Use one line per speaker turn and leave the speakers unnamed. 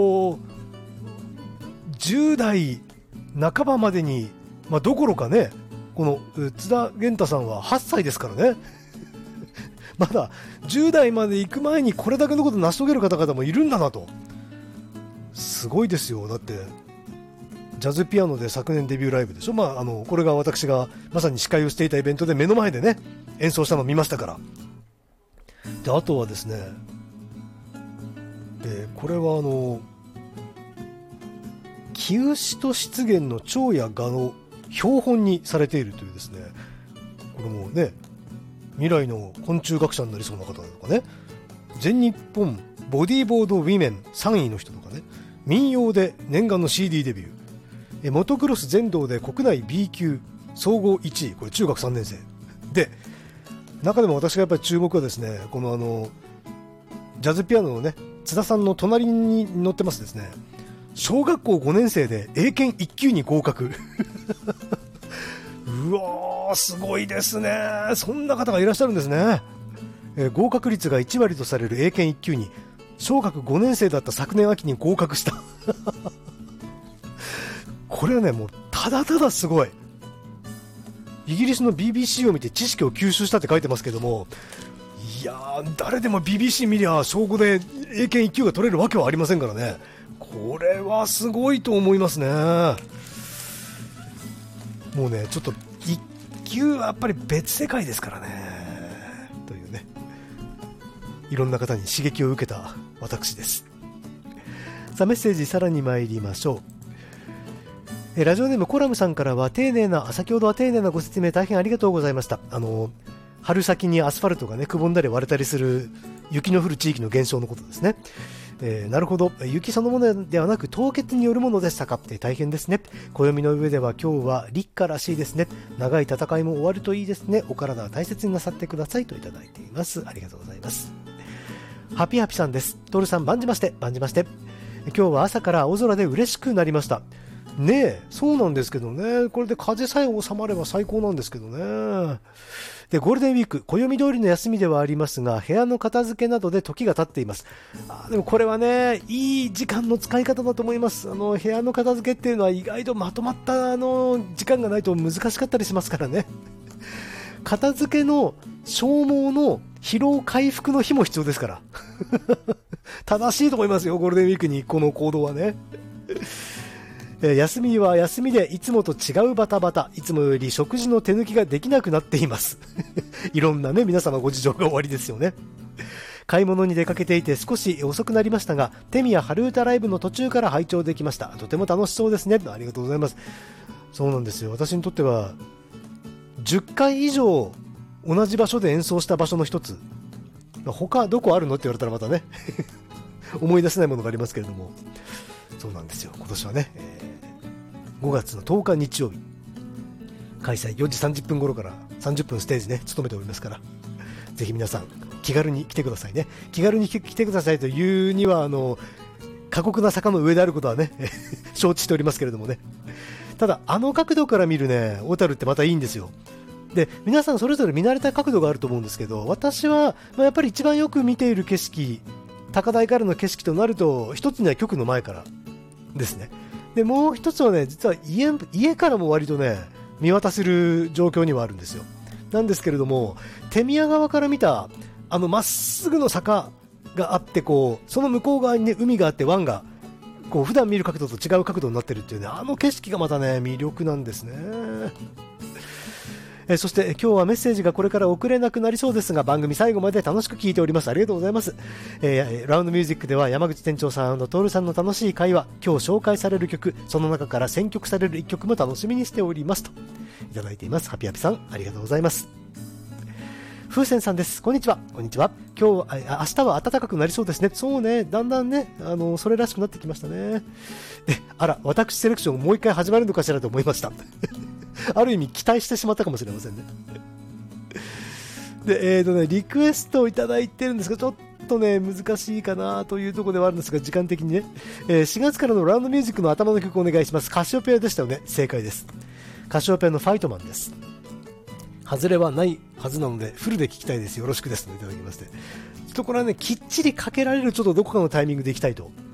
10代半ばまでに、どころかね、この津田源太さんは8歳ですからねまだ10代まで行く前にこれだけのことを成し遂げる方々もいるんだなと。すごいですよ。だってジャズピアノで昨年デビューライブでしょ。これが私がまさに司会をしていたイベントで目の前でね演奏したのを見ましたから。であとはですね、これはキウシと湿原の蝶や蛾の標本にされているというですね、これもね未来の昆虫学者になりそうな方とかね、全日本ボディーボードウィメン3位の人とかね、民謡で念願の CD デビュー、モトクロス全道で国内 B 級総合1位、これ中学3年生で、中でも私がやっぱり注目はですね、このジャズピアノのね津田さんの隣に載ってますですね、小学校5年生で英検1級に合格うわーすごいですね。そんな方がいらっしゃるんですね。合格率が1割とされる英検1級に小学5年生だった昨年秋に合格したこれはねもうただただすごい。イギリスの BBC を見て知識を吸収したって書いてますけども、いやー誰でも BBC 見りゃ小5で英検1級が取れるわけはありませんからね。これはすごいと思いますね。もうねちょっと1級はやっぱり別世界ですからねというね、いろんな方に刺激を受けた私です。さあメッセージさらに参りましょう。ラジオネームコラムさんからは先ほどは丁寧なご説明大変ありがとうございました。春先にアスファルトがねくぼんだり割れたりする雪の降る地域の現象のことですね。なるほど、雪そのものではなく凍結によるものでしたかって大変ですね。暦の上では今日は立夏らしいですね。長い戦いも終わるといいですね。お体は大切になさってくださいといただいています。ありがとうございます。ハピハピさんです。トールさん万事まして万事まして。今日は朝から青空で嬉しくなりましたね。えそうなんですけどね、これで風さえ収まれば最高なんですけどね。でゴールデンウィーク暦通りの休みではありますが、部屋の片付けなどで時が経っています。でもこれはねいい時間の使い方だと思います。部屋の片付けっていうのは意外とまとまった時間がないと難しかったりしますからね片付けの消耗の疲労回復の日も必要ですから正しいと思いますよ、ゴールデンウィークにこの行動はね休みは休みでいつもと違うバタバタ、いつもより食事の手抜きができなくなっていますいろんなね皆様ご事情が終わりですよね。買い物に出かけていて少し遅くなりましたが、テミヤ春歌ライブの途中から拝聴できました。とても楽しそうですね。ありがとうございます。そうなんですよ、私にとっては10回以上同じ場所で演奏した場所の一つ、他どこあるのって言われたらまたね思い出せないものがありますけれども、そうなんですよ。今年はね、5月の10日日曜日開催、4時30分頃から30分ステージね務めておりますから、ぜひ皆さん気軽に来てくださいね。気軽に来てくださいというには過酷な坂の上であることはね承知しておりますけれどもね、ただ角度から見るね小樽ってまたいいんですよ。で皆さんそれぞれ見慣れた角度があると思うんですけど、私は、やっぱり一番よく見ている景色、高台からの景色となると一つには局の前からですね。でもう一つはね、実は家からも割とね見渡せる状況にはあるんですよ。なんですけれども、手宮川から見たまっすぐの坂があって、その向こう側にね海があって、湾が普段見る角度と違う角度になってるっていうね、景色がまたね魅力なんですね。そして今日はメッセージがこれから送れなくなりそうですが、番組最後まで楽しく聞いております。ありがとうございます。ラウンドミュージックでは山口店長さんと徹さんの楽しい会話、今日紹介される曲、その中から選曲される1曲も楽しみにしておりますといただいています。ハピハピさんありがとうございます。風船さんです。こんにちは。こんにちは。明日は暖かくなりそうですね。そうね、だんだんねそれらしくなってきましたね。私セレクションもう一回始まるのかしらと思いましたある意味期待してしまったかもしれませんね。で、リクエストをいただいてるんですが、ちょっとね難しいかなというところではあるんですが、時間的にね、4月からのラウンドミュージックの頭の曲をお願いします。カシオペアでしたよね。正解です。カシオペアのファイトマンです。外れはないはずなのでフルで聴きたいです。よろしくですといただきまして、ちょっとこれはねきっちりかけられるちょっとどこかのタイミングでいきたいと